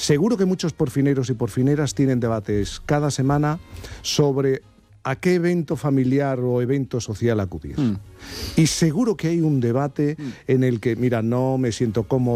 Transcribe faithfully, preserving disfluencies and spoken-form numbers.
Seguro que muchos porfineros y porfineras tienen debates cada semana sobre a qué evento familiar o evento social acudir. Mm. Y seguro que hay un debate mm. en el que, mira, no me siento cómodo,